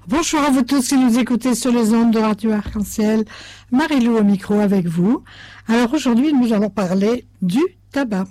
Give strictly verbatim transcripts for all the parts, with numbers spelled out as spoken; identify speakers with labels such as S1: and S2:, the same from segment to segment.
S1: Bonjour à vous tous qui nous écoutez sur les ondes de Radio Arc-en-Ciel. Marie-Lou au micro avec vous. Alors aujourd'hui, nous allons parler du tabac.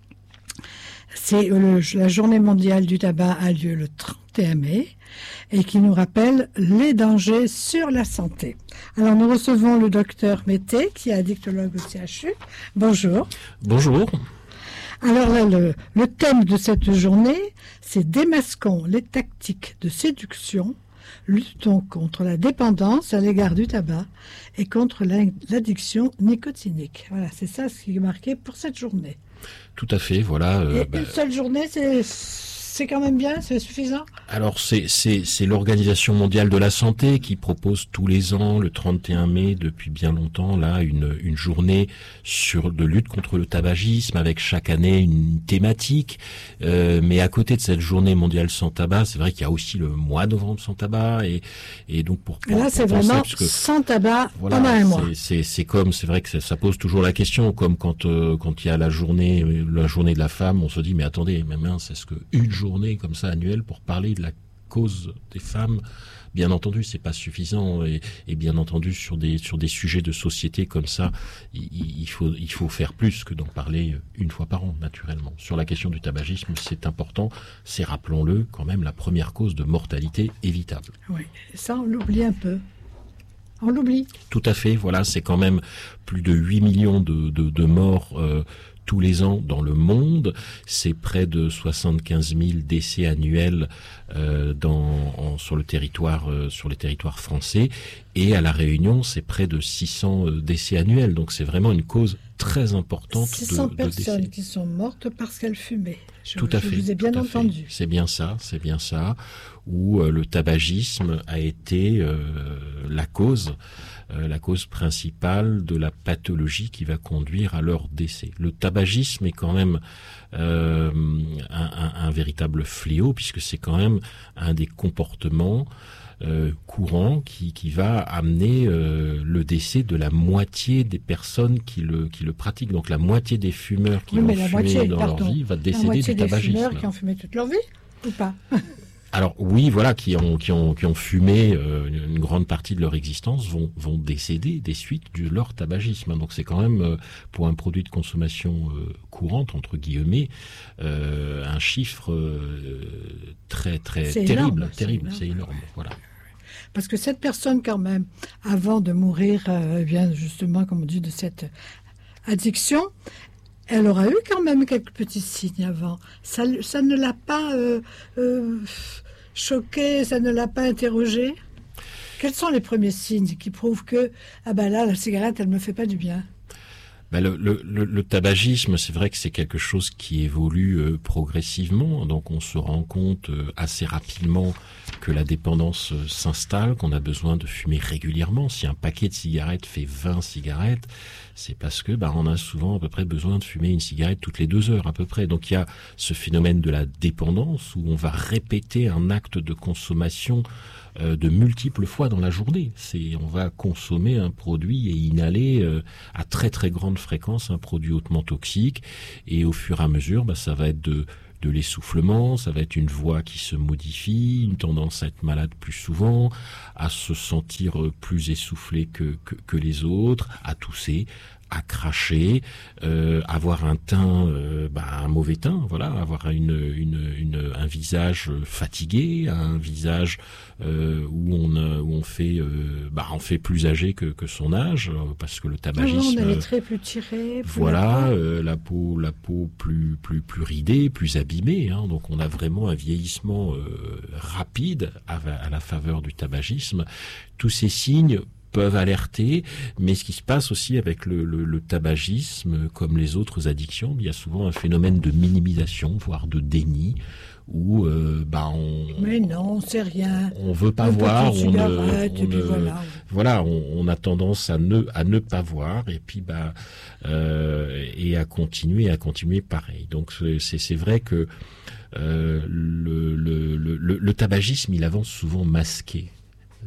S1: C'est le, la journée mondiale du tabac a lieu le trente et un mai et qui nous rappelle les dangers sur la santé. Alors nous recevons le docteur Mété qui est addictologue au C H U. Bonjour.
S2: Bonjour.
S1: Alors là, le, le thème de cette journée, c'est démasquons les tactiques de séduction, luttons contre la dépendance à l'égard du tabac et contre l'addiction nicotinique. Voilà, c'est ça ce qui est marqué pour cette journée.
S2: Tout à fait, voilà.
S1: Euh, bah, une seule journée, c'est... C'est quand même bien, c'est suffisant.
S2: Alors c'est c'est c'est l'Organisation mondiale de la santé qui propose tous les ans le trente et un mai depuis bien longtemps là une une journée sur de lutte contre le tabagisme avec chaque année une thématique. Euh, mais à côté de cette journée mondiale sans tabac, c'est vrai qu'il y a aussi le mois de novembre sans tabac et et donc pour, pour
S1: et là c'est vraiment que, sans tabac
S2: voilà,
S1: pendant un mois.
S2: C'est c'est c'est comme c'est vrai que ça, ça pose toujours la question comme quand euh, quand il y a la journée la journée de la femme, on se dit mais attendez, mais mince, est-ce que une journée comme ça annuelle pour parler de la cause des femmes, bien entendu c'est pas suffisant et, et bien entendu sur des sur des sujets de société comme ça il, il faut il faut faire plus que d'en parler une fois par an naturellement. Sur la question du tabagisme, c'est important, c'est, rappelons-le, quand même la première cause de mortalité évitable.
S1: Oui, ça on l'oublie un peu. On l'oublie.
S2: Tout à fait, voilà, c'est quand même plus de huit millions de de, de morts euh, tous les ans dans le monde, c'est près de soixante-quinze mille décès annuels euh, dans, en, sur le territoire, euh, sur les territoires français, et à La Réunion, c'est près de six cents euh, décès annuels. Donc c'est vraiment une cause très importante de,
S1: six cents
S2: de
S1: personnes
S2: décès.
S1: Qui sont mortes parce qu'elles fumaient. Je,
S2: tout à
S1: je
S2: fait.
S1: vous ai bien entendu.
S2: C'est bien ça, c'est bien ça, où euh, le tabagisme a été euh, la cause. Euh, la cause principale de la pathologie qui va conduire à leur décès. Le tabagisme est quand même euh, un, un, un véritable fléau puisque c'est quand même un des comportements euh, courants qui, qui va amener euh, le décès de la moitié des personnes qui le, qui le pratiquent. Donc la moitié des fumeurs qui
S1: oui,
S2: vont fumer
S1: moitié,
S2: dans
S1: pardon,
S2: leur vie va décéder
S1: la moitié
S2: du
S1: des
S2: tabagisme.
S1: Fumeurs qui ont fumé toute leur vie ou pas?
S2: Alors oui, voilà, qui ont qui ont qui ont fumé euh, une grande partie de leur existence vont vont décéder des suites de leur tabagisme. Donc c'est quand même euh, pour un produit de consommation euh, courante entre guillemets euh, un chiffre euh, très très
S1: c'est
S2: terrible,
S1: énorme,
S2: terrible,
S1: c'est
S2: c'est
S1: énorme.
S2: énorme. Voilà.
S1: Parce que cette personne quand même, avant de mourir, euh, bien justement comme on dit de cette addiction. Elle aura eu quand même quelques petits signes avant. Ça, ça ne l'a pas euh, euh, choquée, ça ne l'a pas interrogée. Quels sont les premiers signes qui prouvent que ah ben là la cigarette elle me fait pas du bien?
S2: Ben le, le, le, le tabagisme, c'est vrai que c'est quelque chose qui évolue euh, progressivement. Donc on se rend compte euh, assez rapidement que la dépendance euh, s'installe, qu'on a besoin de fumer régulièrement. Si un paquet de cigarettes fait vingt cigarettes, c'est parce que ben, on a souvent à peu près besoin de fumer une cigarette toutes les deux heures à peu près. Donc il y a ce phénomène de la dépendance où on va répéter un acte de consommation Euh, de multiples fois dans la journée. C'est, on va consommer un produit et inhaler euh, à très très grande fréquence un produit hautement toxique et au fur et à mesure, bah, ça va être de de l'essoufflement, ça va être une voix qui se modifie, une tendance à être malade plus souvent, à se sentir plus essoufflé que que, que les autres, à tousser, à cracher, euh, avoir un teint, euh, bah, un mauvais teint, voilà, avoir une, une, une, un visage fatigué, un visage euh, où on, où on fait, euh, bah, on fait plus âgé que, que son âge, parce que le tabagisme.
S1: Ah, on a les traits plus tirés. Plus
S2: voilà, euh, la peau, la peau plus, plus, plus ridée, plus abîmée. Hein, donc on a vraiment un vieillissement euh, rapide à, à la faveur du tabagisme. Tous ces signes peuvent alerter, mais ce qui se passe aussi avec le, le, le tabagisme, comme les autres addictions, il y a souvent un phénomène de minimisation, voire de déni, où euh, bah on
S1: mais non, c'est rien.
S2: On veut pas
S1: un
S2: voir, on, ne, on
S1: ne, voilà,
S2: voilà on, on a tendance à ne à ne pas voir et puis bah euh, et à continuer à continuer pareil. Donc c'est c'est vrai que euh, le, le le le tabagisme il avance souvent masqué.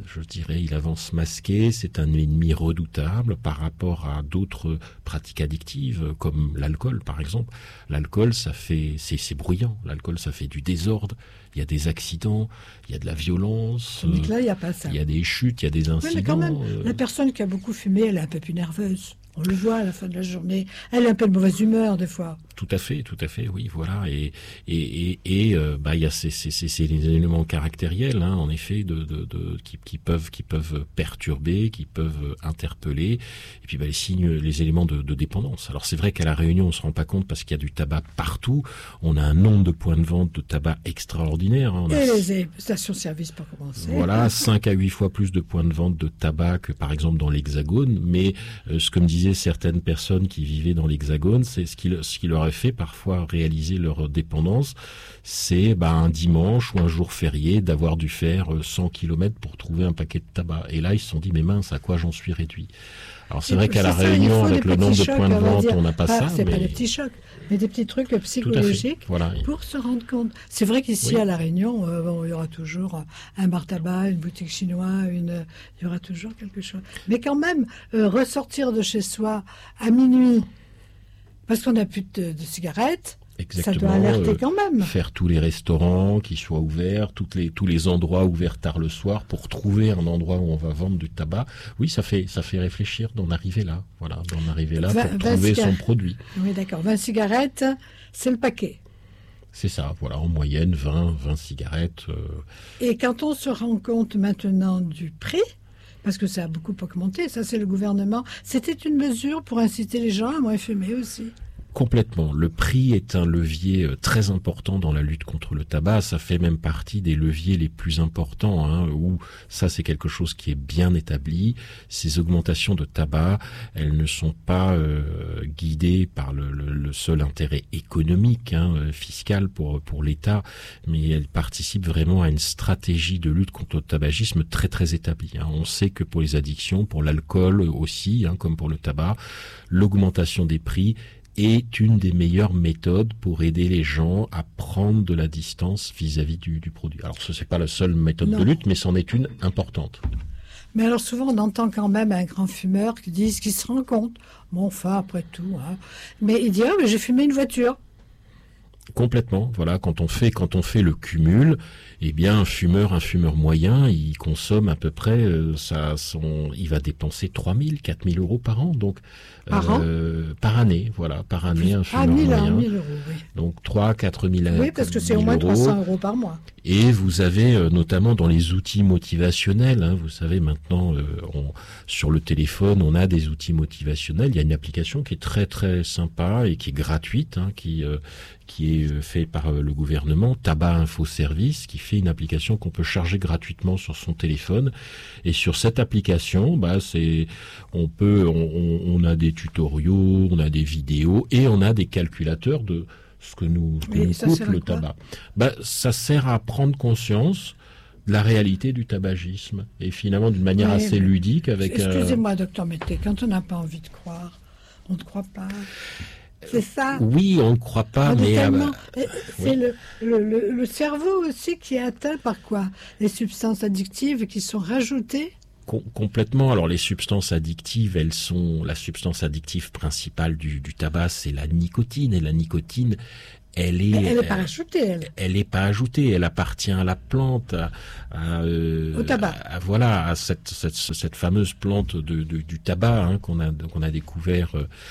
S2: je dirais, il avance masqué, c'est un ennemi redoutable par rapport à d'autres pratiques addictives, comme l'alcool, par exemple. L'alcool, ça fait, c'est, c'est bruyant. L'alcool, ça fait du désordre. Il y a des accidents, il y a de la violence.
S1: Tandis que là, il n'y a pas ça.
S2: Il y a des chutes, il y a des incidents.
S1: Oui, mais quand même, la personne qui a beaucoup fumé, elle est un peu plus nerveuse. On le voit à la fin de la journée. Elle est un peu de mauvaise humeur, des fois.
S2: Tout à fait, tout à fait, oui, voilà. Et et et, et euh, bah il y a ces ces ces, ces éléments caractériels, hein, en effet, de de, de qui qui peuvent qui peuvent perturber, qui peuvent interpeller. Et puis bah les signes, les éléments de, de dépendance. Alors c'est vrai qu'à la Réunion, on se rend pas compte parce qu'il y a du tabac partout. On a un nombre de points de vente de tabac extraordinaire. Hein. On
S1: et
S2: a,
S1: les stations-service pour commencer.
S2: Voilà, cinq à huit fois plus de points de vente de tabac que par exemple dans l'Hexagone. Mais euh, ce que me disaient certaines personnes qui vivaient dans l'Hexagone, c'est ce qui ce qui leur fait parfois réaliser leur dépendance, c'est bah, un dimanche ou un jour férié d'avoir dû faire cent kilomètres pour trouver un paquet de tabac. Et là, ils se sont dit, mais mince, à quoi j'en suis réduit? Alors c'est et vrai qu'à la ça, Réunion, avec le nombre chocs, de points de vente, on n'a pas ah, ça.
S1: C'est
S2: mais...
S1: pas des petits chocs, mais des petits trucs psychologiques
S2: voilà.
S1: pour se rendre compte. C'est vrai qu'ici, oui. à la Réunion, euh, bon, il y aura toujours un bar tabac, une boutique chinoise, une... il y aura toujours quelque chose. Mais quand même, euh, ressortir de chez soi à minuit, parce qu'on n'a plus de, de cigarettes, exactement, ça doit alerter quand même.
S2: Euh, faire tous les restaurants qui soient ouverts, toutes les, tous les endroits ouverts tard le soir pour trouver un endroit où on va vendre du tabac. Oui, ça fait, ça fait réfléchir d'en arriver là. Voilà, d'en arriver là vingt, pour trouver son produit.
S1: Oui, d'accord. vingt cigarettes, c'est le paquet.
S2: C'est ça, voilà, en moyenne, vingt, vingt cigarettes. Euh...
S1: Et quand on se rend compte maintenant du prix, parce que ça a beaucoup augmenté, ça c'est le gouvernement, c'était une mesure pour inciter les gens à moins fumer aussi.
S2: Complètement. Le prix est un levier très important dans la lutte contre le tabac. Ça fait même partie des leviers les plus importants, hein, où ça c'est quelque chose qui est bien établi. Ces augmentations de tabac, elles ne sont pas euh, guidées par le, le, le seul intérêt économique, hein, fiscal pour pour l'État, mais elles participent vraiment à une stratégie de lutte contre le tabagisme très très établie. Hein. On sait que pour les addictions, pour l'alcool aussi, hein, comme pour le tabac, l'augmentation des prix est une des meilleures méthodes pour aider les gens à prendre de la distance vis-à-vis du, du produit. Alors ce n'est pas la seule méthode non. de lutte, mais c'en est une importante.
S1: Mais alors souvent on entend quand même un grand fumeur qui dit qu'il se rend compte, bon enfin après tout, hein, mais il dit ah mais j'ai fumé une voiture.
S2: Complètement, voilà, quand on fait quand on fait le cumul, eh bien un fumeur, un fumeur moyen, il consomme à peu près euh, ça, son, il va dépenser trois mille, quatre mille euros par an, donc
S1: par,
S2: euh, par année, voilà, par année un fumeur
S1: ah, mille,
S2: moyen.
S1: mille euros, oui.
S2: Donc trois, quatre mille euros.
S1: Oui, parce que c'est au moins trois cents euros par mois.
S2: Et vous avez euh, notamment dans les outils motivationnels, hein, vous savez maintenant euh, on, sur le téléphone, on a des outils motivationnels. Il y a une application qui est très très sympa et qui est gratuite, hein, qui euh, qui est fait par le gouvernement, Tabac Info Service, qui fait une application qu'on peut charger gratuitement sur son téléphone. Et sur cette application, bah c'est, on peut, on, on a des tutoriaux, on a des vidéos et on a des calculateurs de ce que nous, ce que nous coûte le tabac. Bah ça sert à prendre conscience de la réalité du tabagisme et finalement d'une manière oui, assez ludique avec.
S1: Excusez-moi, euh... docteur Mété, quand on n'a pas envie de croire, on ne croit pas. C'est ça.
S2: Oui, on ne croit pas, mais
S1: tellement, euh, c'est oui. le, le, le cerveau aussi qui est atteint par quoi? Les substances addictives qui sont rajoutées.
S2: Com- complètement. Alors les substances addictives, elles sont la substance addictive principale du, du tabac, c'est la nicotine, et la nicotine. Elle est,
S1: elle est pas ajoutée. Elle.
S2: Elle est pas ajoutée. Elle appartient à la plante, à, à, euh,
S1: au tabac.
S2: À, voilà, à cette, cette, cette fameuse plante de, de, du tabac hein, qu'on a qu'on a découvert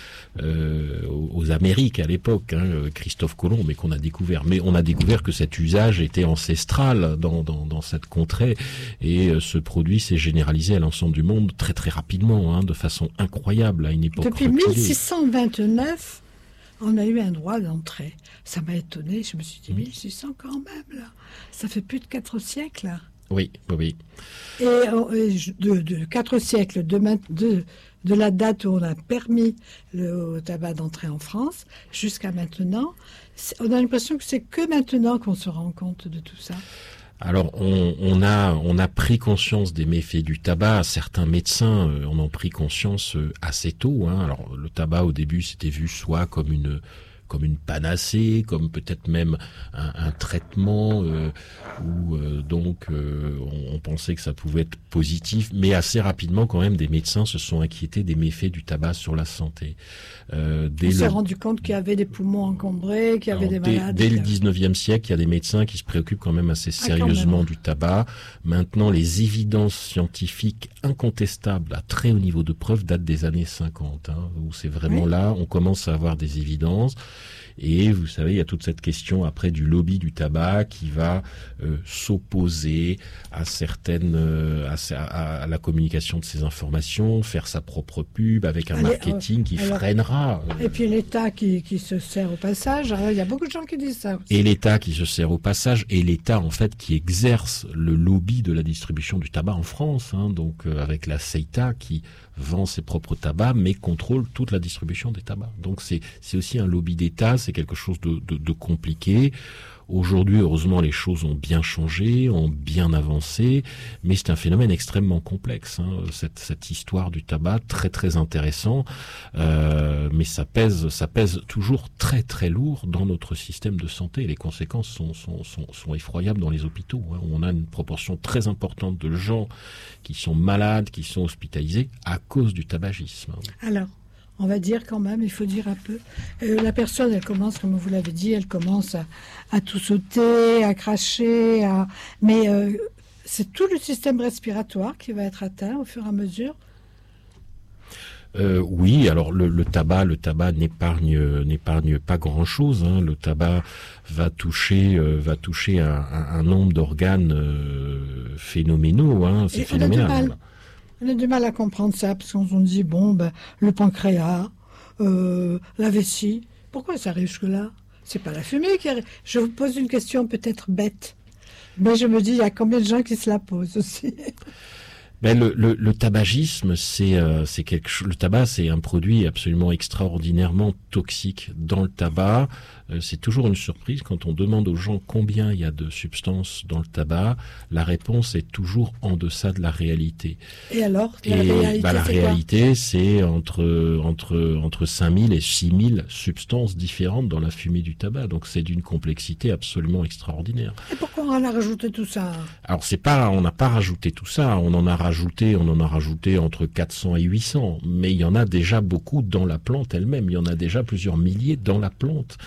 S2: euh, aux Amériques à l'époque, hein, Christophe Colomb, mais qu'on a découvert. Mais on a découvert que cet usage était ancestral dans dans, dans cette contrée et euh, ce produit s'est généralisé à l'ensemble du monde très très rapidement, hein, de façon incroyable à une époque.
S1: Depuis
S2: reculée.
S1: mille six cent vingt-neuf. On a eu un droit d'entrée. Ça m'a étonné. Je me suis dit, mille six cents quand même, là. Ça fait plus de quatre siècles, là.
S2: Oui, oui, oui.
S1: Et, et de, de quatre siècles, de, de, de la date où on a permis le tabac d'entrer en France, jusqu'à maintenant, on a l'impression que c'est que maintenant qu'on se rend compte de tout ça.
S2: Alors, on, on a on a pris conscience des méfaits du tabac. Certains médecins euh, en ont pris conscience euh, assez tôt. Hein. Alors, le tabac au début, c'était vu soit comme une comme une panacée, comme peut-être même un, un traitement euh, où euh, donc euh, on, on pensait que ça pouvait être positif, mais assez rapidement quand même des médecins se sont inquiétés des méfaits du tabac sur la santé.
S1: Euh, dès on le... s'est rendu compte qu'il y avait des poumons encombrés, qu'il y avait Alors, des
S2: dès,
S1: malades.
S2: Dès le dix-neuvième siècle, il y a des médecins qui se préoccupent quand même assez sérieusement ah, du tabac. Maintenant, les évidences scientifiques incontestables à très haut niveau de preuve datent des années cinquante, hein, où c'est vraiment oui. là, on commence à avoir des évidences. Et vous savez, il y a toute cette question après du lobby du tabac qui va euh, s'opposer à certaines, euh, à, à, à la communication de ces informations, faire sa propre pub avec un Allez, marketing euh, qui alors, freinera.
S1: Euh, et puis l'État qui, qui se sert au passage. Alors, il y a beaucoup de gens qui disent ça aussi.
S2: Et l'État qui se sert au passage, et l'État en fait qui exerce le lobby de la distribution du tabac en France, hein, donc euh, avec la CEITA qui vend ses propres tabacs, mais contrôle toute la distribution des tabacs. Donc c'est c'est aussi un lobby d'État, c'est quelque chose de, de, de compliqué. Aujourd'hui, heureusement, les choses ont bien changé, ont bien avancé, mais c'est un phénomène extrêmement complexe, hein, cette, cette histoire du tabac, très très intéressant, euh, mais ça pèse, ça pèse toujours très très lourd dans notre système de santé. Les conséquences sont, sont, sont, sont effroyables dans les hôpitaux, hein. On a une proportion très importante de gens qui sont malades, qui sont hospitalisés à cause du tabagisme.
S1: Alors on va dire quand même, il faut dire un peu. Euh, la personne, elle commence, comme vous l'avez dit, elle commence à, à tout sauter, à cracher, à... mais euh, c'est tout le système respiratoire qui va être atteint au fur et à mesure.
S2: Euh, oui, alors le, le tabac, le tabac n'épargne, n'épargne pas grand-chose, hein. Le tabac va toucher, euh, va toucher un, un, un nombre d'organes euh, phénoménaux, hein. C'est phénoménal.
S1: On a du mal à comprendre ça, parce qu'on se dit, bon, ben, le pancréas, euh, la vessie, pourquoi ça arrive jusque-là? C'est pas la fumée qui arrive. Je vous pose une question peut-être bête, mais je me dis, il y a combien de gens qui se la posent aussi?
S2: Ben le, le, le tabagisme, c'est euh, c'est quelque chose. Le tabac, c'est un produit absolument extraordinairement toxique. Dans le tabac, euh, c'est toujours une surprise quand on demande aux gens combien il y a de substances dans le tabac. La réponse est toujours en deçà de la réalité.
S1: Et alors,
S2: la et réalité, bah, la c'est réalité, c'est entre entre entre cinq mille et six mille substances différentes dans la fumée du tabac. Donc c'est d'une complexité absolument extraordinaire.
S1: Et pourquoi on a rajouté tout ça?
S2: Alors c'est pas, on n'a pas rajouté tout ça. On en a rajouté, on en a rajouté entre quatre cents et huit cents, mais il y en a déjà beaucoup dans la plante elle-même. Il y en a déjà plusieurs milliers dans la plante.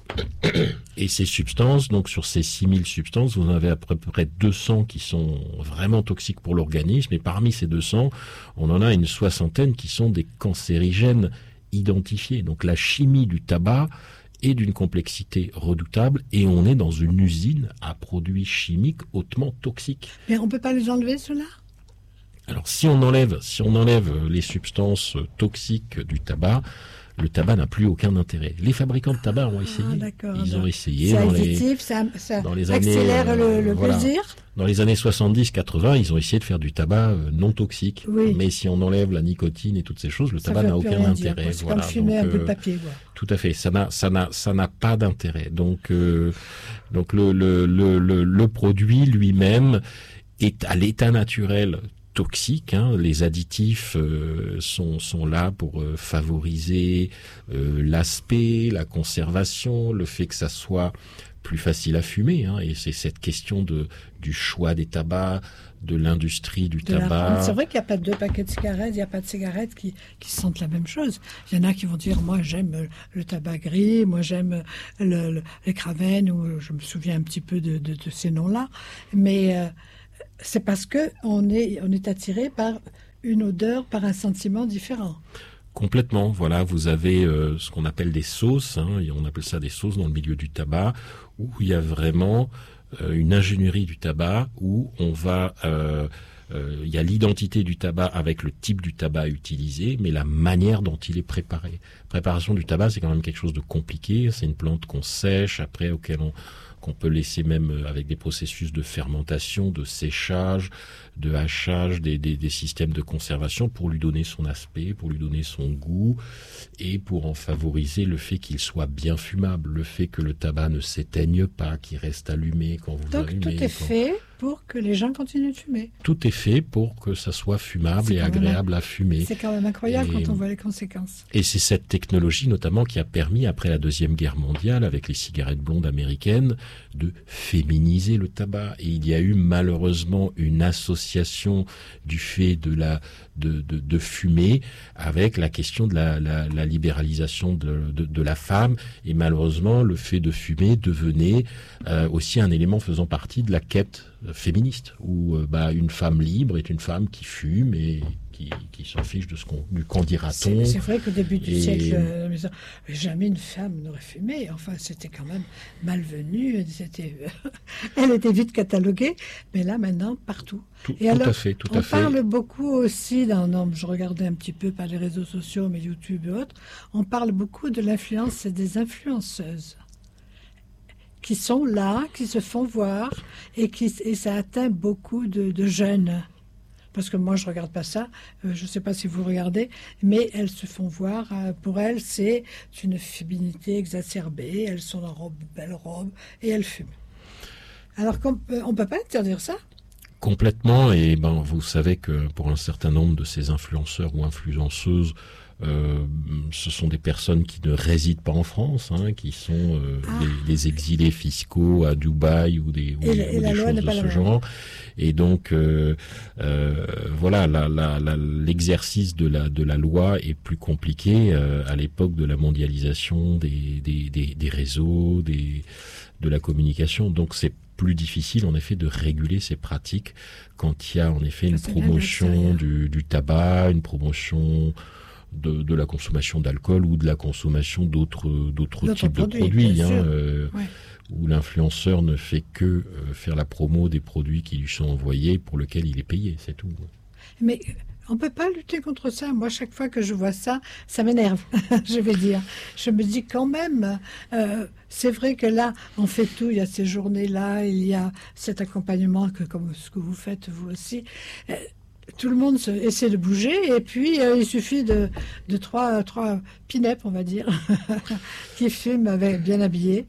S2: Et ces substances, donc sur ces six mille substances, vous en avez à peu près deux cents qui sont vraiment toxiques pour l'organisme, et parmi ces deux cents, on en a une soixantaine qui sont des cancérigènes identifiés. Donc la chimie du tabac est d'une complexité redoutable, et on est dans une usine à produits chimiques hautement toxiques.
S1: Mais on peut pas les enlever, ceux-là ?
S2: Alors si on enlève, si on enlève les substances toxiques du tabac, le tabac n'a plus aucun intérêt. Les fabricants de tabac ont essayé. Ah, Ils ont essayé.
S1: C'est
S2: dans
S1: additif,
S2: les,
S1: ça, ça
S2: dans les
S1: accélère
S2: années,
S1: le, le
S2: voilà.
S1: plaisir.
S2: Dans les années soixante-dix quatre-vingts, ils ont essayé de faire du tabac non toxique.
S1: Oui.
S2: Mais si on enlève la nicotine et toutes ces choses, le
S1: ça
S2: tabac n'a aucun intérêt.
S1: Dire, c'est voilà. Comme fumer Donc, un peu de papier. Quoi.
S2: Tout à fait. Ça n'a, ça n'a, ça n'a pas d'intérêt. Donc, euh, donc le, le, le, le, le produit lui-même est à l'état naturel toxiques, hein. Les additifs euh, sont sont là pour euh, favoriser euh, l'aspect, la conservation, le fait que ça soit plus facile à fumer, hein. Et c'est cette question de du choix des tabacs, de l'industrie du de tabac.
S1: La... C'est vrai qu'il n'y a pas deux paquets de cigarettes, il n'y a pas de cigarettes qui qui sentent la même chose. Il y en a qui vont dire moi j'aime le tabac gris, moi j'aime le, le, les Craven, ou je me souviens un petit peu de de, de ces noms-là, mais euh, c'est parce que on est on est attiré par une odeur, par un sentiment différent.
S2: Complètement. Voilà, vous avez euh, ce qu'on appelle des sauces, hein, et on appelle ça des sauces dans le milieu du tabac, où il y a vraiment euh, une ingénierie du tabac, où on va euh, euh, il y a l'identité du tabac avec le type du tabac utilisé, mais la manière dont il est préparé. Préparation du tabac, c'est quand même quelque chose de compliqué. C'est une plante qu'on sèche, après auquel on qu'on peut laisser même avec des processus de fermentation, de séchage, de hachage, des, des, des systèmes de conservation pour lui donner son aspect, pour lui donner son goût, et pour en favoriser le fait qu'il soit bien fumable, le fait que le tabac ne s'éteigne pas, qu'il reste allumé quand vous
S1: Donc,
S2: allumez.
S1: tout est
S2: quand...
S1: fait pour que les gens continuent de fumer.
S2: Tout est fait pour que ça soit fumable
S1: C'est
S2: et
S1: quand même
S2: agréable à fumer.
S1: C'est quand même incroyable
S2: Et-
S1: quand on voit les conséquences.
S2: Et c'est cette technologie notamment qui a permis, après la Deuxième Guerre mondiale, avec les cigarettes blondes américaines, de féminiser le tabac. Et il y a eu malheureusement une association du fait de la de, de, de fumer avec la question de la, la, la libéralisation de, de, de la femme. Et malheureusement, le fait de fumer devenait euh, aussi un élément faisant partie de la quête féministe, où euh, bah, une femme libre est une femme qui fume et qui, qui s'en fiche de ce qu'on, du qu'en dira-t-on.
S1: C'est, c'est vrai qu'au début du
S2: Et-
S1: siècle, euh, jamais une femme n'aurait fumé. Enfin, c'était quand même malvenu. C'était, elle était vite cataloguée, mais là maintenant partout.
S2: Tout,
S1: Et
S2: tout
S1: alors,
S2: à fait, tout
S1: on
S2: à fait.
S1: parle beaucoup aussi, dans, dans- je regardais un petit peu par les réseaux sociaux, mais YouTube et autres, on parle beaucoup de l'influence des influenceuses qui sont là, qui se font voir, et, qui, et ça atteint beaucoup de, de jeunes. Parce que moi, je regarde pas ça, euh, je ne sais pas si vous regardez, mais elles se font voir. euh, pour elles, c'est une féminité exacerbée, elles sont en robe, belle robe, et elles fument. Alors qu'on ne peut pas interdire ça.
S2: Complètement, et ben vous savez que pour un certain nombre de ces influenceurs ou influenceuses, euh, ce sont des personnes qui ne résident pas en France, hein, qui sont euh,
S1: Ah.
S2: des, des exilés fiscaux à Dubaï ou des, ou,
S1: Et la- et
S2: ou
S1: la
S2: des
S1: loi
S2: choses
S1: n'est
S2: de
S1: pas
S2: ce
S1: la même.
S2: genre. Et donc, euh, euh, voilà, la, la, la, l'exercice de la, de la loi est plus compliqué euh, à l'époque de la mondialisation des, des, des, des réseaux, des, de la communication. Donc, c'est plus difficile en effet de réguler ces pratiques quand il y a en effet une
S1: Ça vient de
S2: promotion
S1: l'extérieur.
S2: du, du tabac, une promotion de, de la consommation d'alcool ou de la consommation d'autres d'autres
S1: D'autres
S2: types
S1: produits,
S2: de produits,
S1: bien
S2: hein,
S1: sûr.
S2: euh,
S1: Ouais.
S2: où l'influenceur ne fait que euh, faire la promo des produits qui lui sont envoyés pour lesquels il est payé, c'est tout.
S1: Mais on ne peut pas lutter contre ça. Moi, chaque fois que je vois ça, ça m'énerve, je vais dire. Je me dis quand même, euh, c'est vrai que là, on fait tout. Il y a ces journées-là, il y a cet accompagnement que, comme ce que vous faites, vous aussi. Euh, tout le monde se, essaie de bouger et puis euh, il suffit de, de trois, trois pin-up, on va dire, qui fument avec, bien habillés.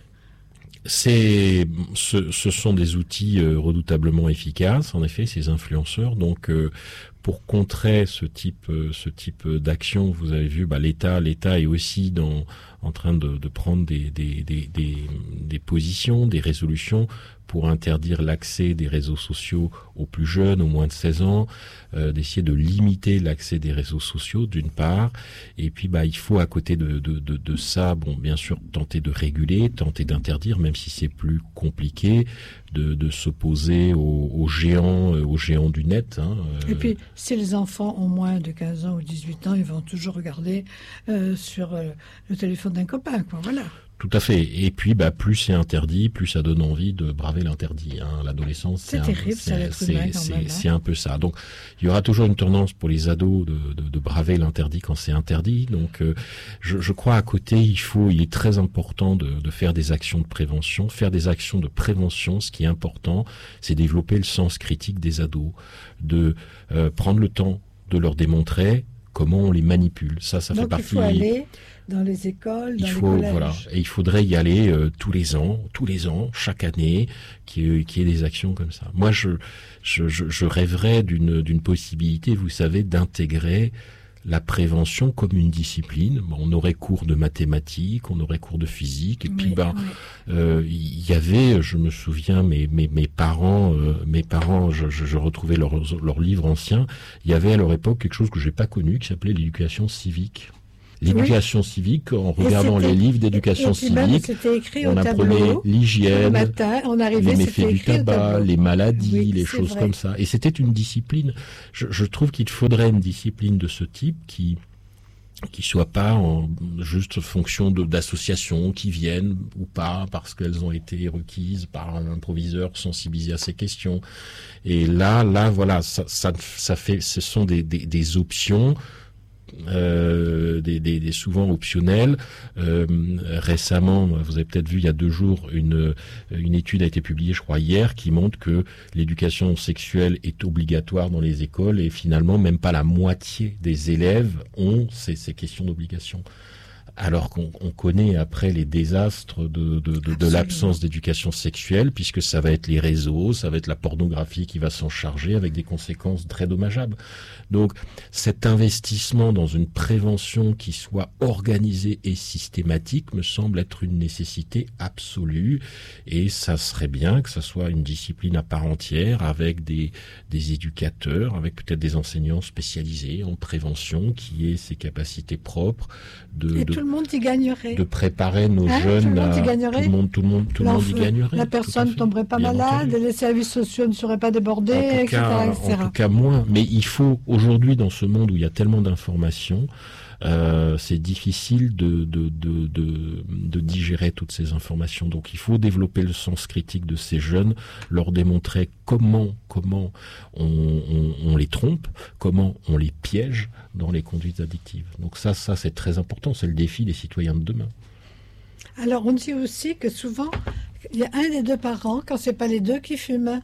S2: C'est, ce, ce sont des outils euh, redoutablement efficaces, en effet, ces influenceurs. Donc, euh, pour contrer ce type, euh, ce type d'action, vous avez vu, bah, l'État, l'État est aussi dans, en train de, de prendre des, des, des, des, des positions, des résolutions pour interdire l'accès des réseaux sociaux aux plus jeunes, aux moins de seize ans, euh, d'essayer de limiter l'accès des réseaux sociaux, d'une part, et puis bah il faut à côté de, de, de, de ça, bon bien sûr tenter de réguler, tenter d'interdire, même si c'est plus compliqué, de, de s'opposer aux, aux géants, aux géants du net. Hein, euh.
S1: Et puis, si les enfants ont moins de quinze ans ou dix-huit ans, ils vont toujours regarder euh, sur euh, le téléphone d'un copain, quoi. Voilà.
S2: Tout à fait. Et puis, bah, plus c'est interdit, plus ça donne envie de braver l'interdit. Hein. L'adolescence,
S1: C'est
S2: c'est,
S1: terrible,
S2: un,
S1: ça, l'être
S2: c'est,
S1: humain,
S2: c'est,
S1: quand
S2: c'est,
S1: même, hein.
S2: c'est un peu ça. Donc, il y aura toujours une tendance pour les ados de, de, de braver l'interdit quand c'est interdit. Donc, euh, je, je crois à côté, il faut, il est très important de, de faire des actions de prévention. Faire des actions de prévention, ce qui est important, c'est développer le sens critique des ados, de euh, prendre le temps de leur démontrer comment on les manipule. Ça, ça
S1: Donc,
S2: fait partie.
S1: il faut aller dans les écoles, dans
S2: Il
S1: les
S2: faut,
S1: collèges.
S2: voilà, et il faudrait y aller euh, tous les ans, tous les ans, chaque année, qu'il y ait des actions comme ça. Moi, je, je, je, je rêverais d'une, d'une possibilité, vous savez, d'intégrer la prévention comme une discipline. Bon, on aurait cours de mathématiques, on aurait cours de physique, et puis
S1: Oui,
S2: bah,
S1: oui.
S2: euh, il y avait, je me souviens, mes mes, mes parents, euh, mes parents, je, je, je retrouvais leurs leurs livres anciens. Il y avait à leur époque quelque chose que j'ai pas connu, qui s'appelait l'éducation civique. L'éducation civique, en regardant
S1: c'était-
S2: les livres d'éducation
S1: Et puis même,
S2: civique,
S1: c'était écrit
S2: on
S1: au
S2: apprenait
S1: tableau. Le
S2: l'hygiène,
S1: matin, on arrivait,
S2: les méfaits
S1: c'était
S2: du
S1: écrit au
S2: tabac,
S1: tableau.
S2: les maladies,
S1: Oui,
S2: les
S1: c'est
S2: choses
S1: vrai.
S2: comme ça. Et c'était une discipline. Je, je trouve qu'il faudrait une discipline de ce type qui qui soit pas en juste fonction de, d'associations qui viennent ou pas parce qu'elles ont été requises par un proviseur sensibilisé à ces questions. Et là, là, voilà, ça, ça, ça fait, ce sont des, des, des options. Euh, des, des, des souvent optionnels. Euh, récemment, vous avez peut-être vu il y a deux jours, une, une étude a été publiée, je crois hier, qui montre que l'éducation sexuelle est obligatoire dans les écoles et finalement même pas la moitié des élèves ont ces, ces questions d'obligation. Alors qu'on on connaît après les désastres de, de, de, de l'absence d'éducation sexuelle, puisque ça va être les réseaux, ça va être la pornographie qui va s'en charger avec des conséquences très dommageables. Donc cet investissement dans une prévention qui soit organisée et systématique me semble être une nécessité absolue, et ça serait bien que ça soit une discipline à part entière avec des, des éducateurs, avec peut-être des enseignants spécialisés en prévention qui aient ces capacités propres de,
S1: et
S2: de,
S1: tout le monde y gagnerait.
S2: de préparer nos
S1: hein,
S2: jeunes
S1: tout le monde
S2: à
S1: y gagnerait.
S2: tout le monde, tout le monde, tout le monde y gagnerait.
S1: La personne ne tomberait pas
S2: Bien
S1: malade,
S2: entendu.
S1: les services sociaux ne seraient pas débordés,
S2: En tout,
S1: et cetera,
S2: cas,
S1: et cetera.
S2: en tout cas moins, mais il faut aujourd'hui dans ce monde où il y a tellement d'informations, euh, c'est difficile de, de, de, de, de digérer toutes ces informations. Donc il faut développer le sens critique de ces jeunes, leur démontrer comment, comment on, on, on les trompe, comment on les piège dans les conduites addictives. Donc ça, ça c'est très important, c'est le défi des citoyens de demain.
S1: Alors on dit aussi que souvent, il y a un des deux parents, quand c'est pas les deux, qui fument.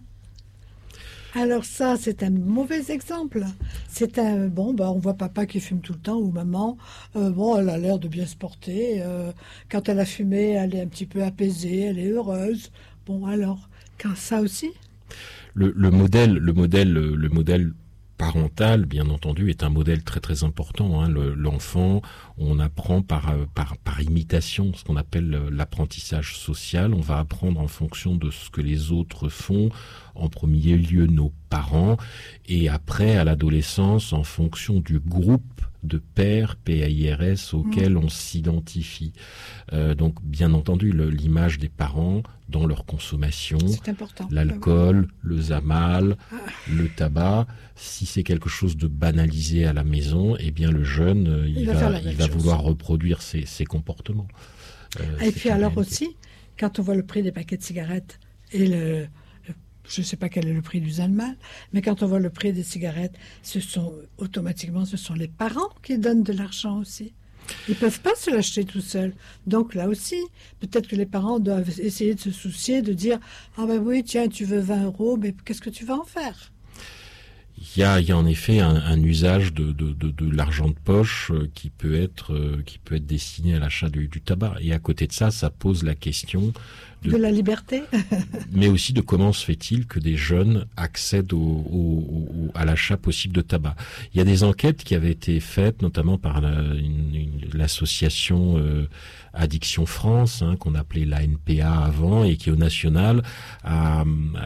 S1: Alors ça, c'est un mauvais exemple. C'est un bon, bah on voit papa qui fume tout le temps ou maman. Euh, bon, elle a l'air de bien se porter. Euh, quand elle a fumé, elle est un petit peu apaisée, elle est heureuse. Bon, alors, quand ça aussi.
S2: Le, le modèle, le modèle, le modèle parental, bien entendu, est un modèle très très important. Hein. Le, l'enfant, on apprend par, par, par imitation, ce qu'on appelle l'apprentissage social. On va apprendre en fonction de ce que les autres font, en premier lieu nos parents, et après à l'adolescence en fonction du groupe de pairs, P A I R S, auquel mmh. on s'identifie. Euh, donc bien entendu, le, l'image des parents dans leur consommation,
S1: c'est important.
S2: L'alcool, le zamal, ah. le tabac, si c'est quelque chose de banalisé à la maison, eh bien le jeune, euh, il, il va, va il va vouloir reproduire ces, ces comportements.
S1: Euh, et puis alors aussi, quand on voit le prix des paquets de cigarettes et le... Je ne sais pas quel est le prix du Zalmal, mais quand on voit le prix des cigarettes, ce sont automatiquement, ce sont les parents qui donnent de l'argent aussi. Ils ne peuvent pas se l'acheter tout seuls. Donc là aussi, peut-être que les parents doivent essayer de se soucier, de dire « Ah ben oui, tiens, tu veux vingt euros, mais qu'est-ce que tu vas en faire ?»
S2: Il y a, il y a en effet un, un usage de, de, de, de l'argent de poche qui peut être, euh, qui peut être destiné à l'achat du, du tabac. Et à côté de ça, ça pose la question
S1: de, de la liberté,
S2: mais aussi de comment se fait-il que des jeunes accèdent au, au, au, à l'achat possible de tabac. Il y a des enquêtes qui avaient été faites, notamment par la, une, une, l'association euh, Addiction France, hein, qu'on appelait l'A N P A avant, et qui au national a,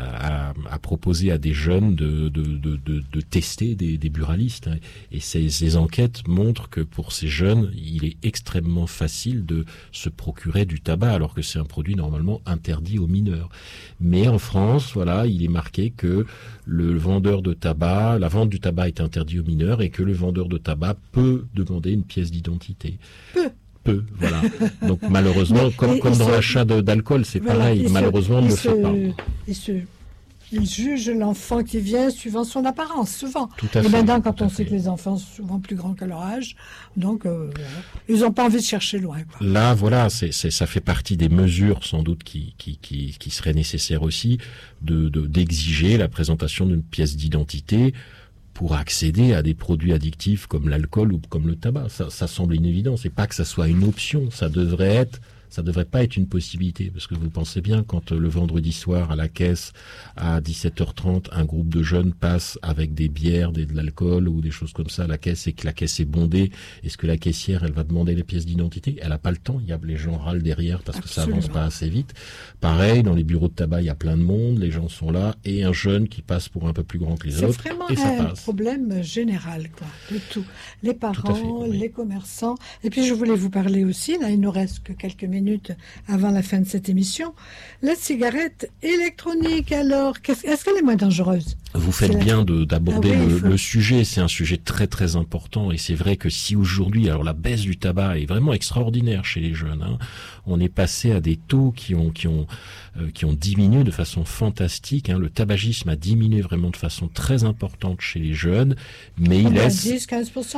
S2: a, a proposé à des jeunes de, de, de, de, de tester des, des buralistes. Hein. Et ces, ces enquêtes montrent que pour ces jeunes, il est extrêmement facile de se procurer du tabac, alors que c'est un produit normalement interdit aux mineurs. Mais en France, voilà, il est marqué que le vendeur de tabac, la vente du tabac est interdite aux mineurs, et que le vendeur de tabac peut demander une pièce d'identité.
S1: Peut.
S2: Peu, voilà. Donc malheureusement, comme, et, comme et dans ce, l'achat de, d'alcool, c'est voilà, pareil. Malheureusement, on ne le fait pas.
S1: Et ce, il juge l'enfant qui vient suivant son apparence, souvent.
S2: Tout à
S1: et
S2: fait,
S1: maintenant, quand on
S2: fait.
S1: sait que les enfants sont souvent plus grands que leur âge, donc euh, ils n'ont pas envie de chercher loin. Quoi.
S2: Là, voilà, c'est, c'est, ça fait partie des mesures sans doute qui, qui, qui, qui seraient nécessaires aussi, de, de, d'exiger la présentation d'une pièce d'identité pour accéder à des produits addictifs comme l'alcool ou comme le tabac. Ça, ça semble une évidence. C'est pas que ça soit une option. Ça devrait être, ça devrait pas être une possibilité. Parce que vous pensez bien, quand le vendredi soir à la caisse, à dix-sept heures trente, un groupe de jeunes passe avec des bières, des, de l'alcool ou des choses comme ça à la caisse, et que la caisse est bondée, est-ce que la caissière, elle va demander les pièces d'identité? Elle a pas le temps. Il y a, les gens râlent derrière parce Absolument. que ça avance pas assez vite. Pareil, dans les bureaux de tabac, il y a plein de monde, les gens sont là, et un jeune qui passe pour un peu plus grand que les
S1: c'est
S2: autres.
S1: C'est vraiment
S2: et ça
S1: un
S2: passe.
S1: problème général, quoi, de tout. Les parents,
S2: tout fait, oui.
S1: les commerçants. Et puis je voulais vous parler aussi, là il nous reste que quelques minutes avant la fin de cette émission, la cigarette électronique. Alors, est-ce qu'elle est moins dangereuse?
S2: Vous faites bien de, d'aborder
S1: ah oui,
S2: le,
S1: faut...
S2: le sujet. C'est un sujet très très important, et c'est vrai que si aujourd'hui, alors la baisse du tabac est vraiment extraordinaire chez les jeunes. Hein. On est passé à des taux qui ont qui ont euh, qui ont diminué de façon fantastique. Hein. Le tabagisme a diminué vraiment de façon très importante chez les jeunes, mais il laisse
S1: dix à quinze pour cent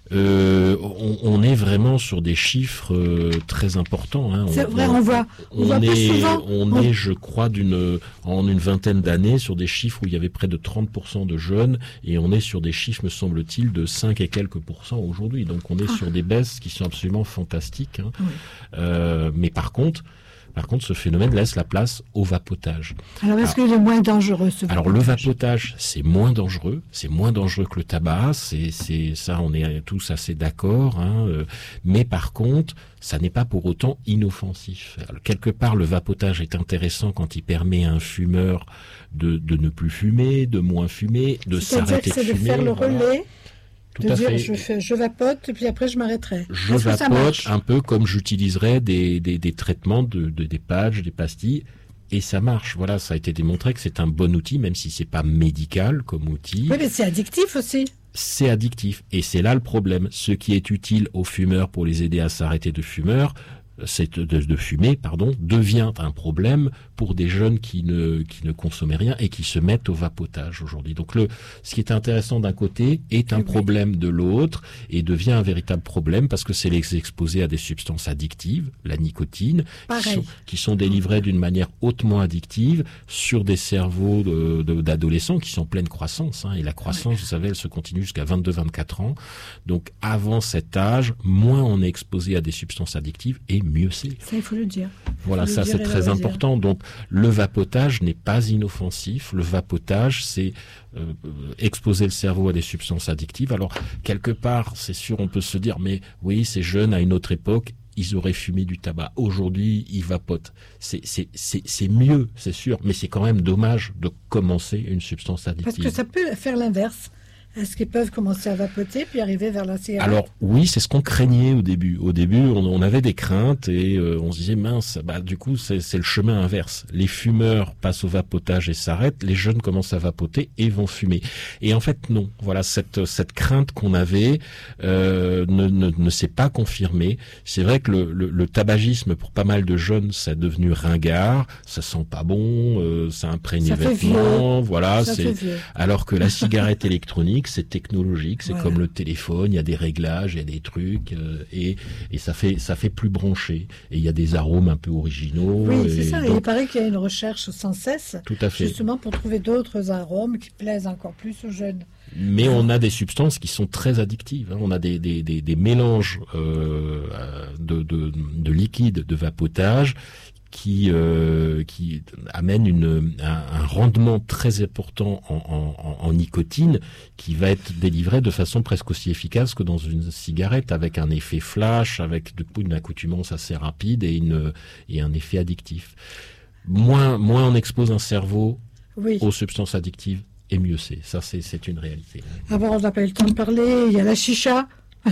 S2: Euh, on, on est vraiment sur des chiffres euh, très importants. Hein.
S1: C'est
S2: on,
S1: vrai, on, on voit, on, on voit
S2: est,
S1: plus souvent.
S2: On
S1: on...
S2: est, je crois, d'une, en une vingtaine d'années sur des chiffres où il y avait près de trente pour cent de jeunes, et on est sur des chiffres, me semble-t-il, de cinq et quelques pourcents aujourd'hui. Donc on est ah. sur des baisses qui sont absolument fantastiques. Hein. Oui. Euh, mais par contre, Par contre, ce phénomène laisse la place au vapotage.
S1: Alors, est-ce qu'il est moins dangereux, ce vapotage ?
S2: Alors, le vapotage, c'est moins dangereux. C'est moins dangereux que le tabac. C'est, c'est ça, on est tous assez d'accord. Hein. Mais par contre, ça n'est pas pour autant inoffensif. Alors, quelque part, le vapotage est intéressant quand il permet à un fumeur de, de ne plus fumer, de moins fumer, de s'arrêter de fumer.
S1: C'est-à-dire que c'est de faire le relais voilà.
S2: Tout
S1: de
S2: à
S1: dire
S2: fait.
S1: Je, fais, je vapote et puis après je m'arrêterai.
S2: Je Est-ce vapote un peu comme j'utiliserais des, des, des traitements, de, de, des patchs, des pastilles, et ça marche. Voilà, ça a été démontré que c'est un bon outil, même si c'est pas médical comme outil.
S1: Oui, mais c'est addictif aussi.
S2: C'est addictif, et c'est là le problème. Ce qui est utile aux fumeurs pour les aider à s'arrêter de fumeur, c'est de, de fumer, pardon, devient un problème pour des jeunes qui ne qui ne consommaient rien et qui se mettent au vapotage aujourd'hui. Donc le ce qui est intéressant d'un côté est un oui, problème oui. de l'autre et devient un véritable problème parce que c'est les exposer à des substances addictives, la nicotine, qui sont, qui sont délivrées d'une manière hautement addictive sur des cerveaux de, de, d'adolescents qui sont en pleine croissance. Hein, et la croissance, oui. vous savez, elle se continue jusqu'à vingt-deux à vingt-quatre ans. Donc avant cet âge, moins on est exposé à des substances addictives et mieux c'est.
S1: Ça, il faut le dire.
S2: Voilà, ça c'est très important. Donc, le vapotage n'est pas inoffensif. Le vapotage, c'est euh, exposer le cerveau à des substances addictives. Alors, quelque part, c'est sûr, on peut se dire, mais oui, ces jeunes, à une autre époque, ils auraient fumé du tabac. Aujourd'hui, ils vapotent. C'est, c'est, c'est, c'est mieux, c'est sûr, mais c'est quand même dommage de commencer une substance addictive.
S1: Parce que ça peut faire l'inverse. Est-ce qu'ils peuvent commencer à vapoter puis arriver vers la cigarette ?
S2: Alors oui, c'est ce qu'on craignait au début. Au début, on, on avait des craintes et euh, on se disait mince, bah du coup c'est, c'est le chemin inverse. Les fumeurs passent au vapotage et s'arrêtent, les jeunes commencent à vapoter et vont fumer. Et en fait non. Voilà, cette cette crainte qu'on avait euh, ne, ne ne s'est pas confirmée. C'est vrai que le, le, le tabagisme pour pas mal de jeunes, c'est devenu ringard, ça sent pas bon, euh, ça imprègne les vêtements, voilà.
S1: Ça
S2: c'est alors que la cigarette électronique c'est technologique, c'est voilà. Comme le téléphone, il y a des réglages, il y a des trucs, euh, et, et ça fait ça fait plus branché. Et il y a des arômes un peu originaux.
S1: Oui, c'est ça.
S2: Donc...
S1: Et il paraît qu'il y a une recherche sans cesse,
S2: tout à fait.
S1: Justement pour trouver d'autres arômes qui plaisent encore plus aux jeunes.
S2: Mais on a des substances qui sont très addictives. Hein. On a des, des, des, des mélanges euh, de, de, de liquides de vapotage qui euh, qui amène une un, un rendement très important en, en, en nicotine qui va être délivré de façon presque aussi efficace que dans une cigarette, avec un effet flash, avec du coup une accoutumance assez rapide et une et un effet addictif. Moins moins on expose un cerveau oui. aux substances addictives et mieux c'est. Ça c'est c'est une réalité.
S1: Ah bon, on n'a pas eu le temps de parler. Il y a la chicha.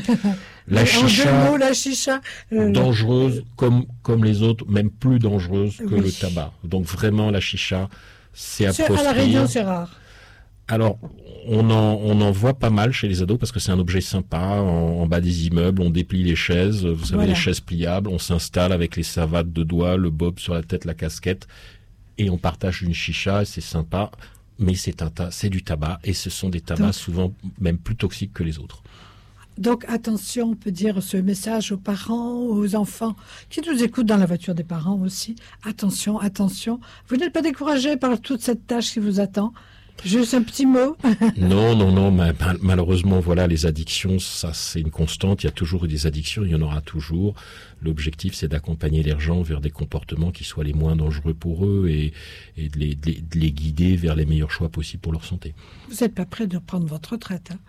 S2: La chicha,
S1: en deux mots, la chicha euh,
S2: dangereuse comme comme les autres, même plus dangereuse que
S1: oui.
S2: le tabac. Donc vraiment la chicha, c'est à proscrire.
S1: À la Réunion, c'est rare.
S2: Alors on en on en voit pas mal chez les ados parce que c'est un objet sympa. En, en bas des immeubles, on déplie les chaises, vous savez voilà. les chaises pliables, on s'installe avec les savates de doigts, le bob sur la tête, la casquette, et on partage une chicha. Et c'est sympa, mais c'est un tas, c'est du tabac et ce sont des tabacs Donc. souvent même plus toxiques que les autres.
S1: Donc attention, on peut dire ce message aux parents, aux enfants qui nous écoutent dans la voiture des parents aussi. Attention, attention. Vous n'êtes pas découragés par toute cette tâche qui vous attend. Juste un petit mot.
S2: Non, non, non. Mais malheureusement, voilà, les addictions, ça c'est une constante. Il y a toujours eu des addictions, il y en aura toujours. L'objectif, c'est d'accompagner les gens vers des comportements qui soient les moins dangereux pour eux et, et de, les, de, les, de les guider vers les meilleurs choix possibles pour leur santé.
S1: Vous n'êtes pas prêt de prendre votre retraite, hein ?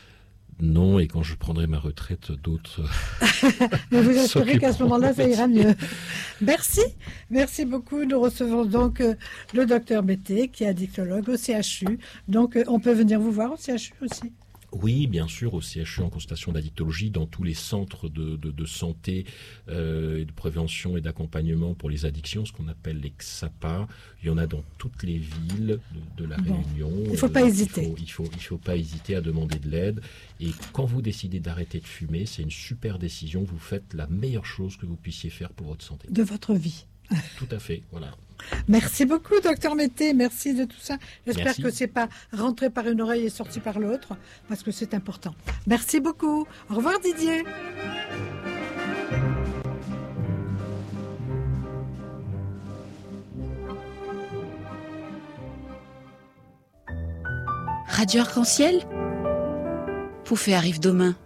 S2: Non, et quand je prendrai ma retraite, d'autres...
S1: Mais vous espérez qu'à ce moment-là, ça ira mieux. Merci, merci beaucoup. Nous recevons donc euh, le docteur Bété, qui est addictologue au C H U. Donc, euh, on peut venir vous voir au C H U aussi ?
S2: Oui, bien sûr, au C H U en consultation d'addictologie, dans tous les centres de, de, de santé euh, et de prévention et d'accompagnement pour les addictions, ce qu'on appelle les X A P A. Il y en a dans toutes les villes de, de la bon. Réunion.
S1: Il ne faut pas
S2: euh,
S1: hésiter.
S2: Il faut, il faut, il faut pas hésiter à demander de l'aide. Et quand vous décidez d'arrêter de fumer, c'est une super décision. Vous faites la meilleure chose que vous puissiez faire pour votre santé.
S1: De votre vie.
S2: Tout à fait, voilà.
S1: Merci beaucoup, docteur Mété. Merci de tout ça. J'espère
S2: Merci.
S1: que c'est pas rentré par une oreille et sorti par l'autre, parce que c'est important. Merci beaucoup. Au revoir, Didier.
S3: Radio Arc-en-Ciel, Poufet arrive demain.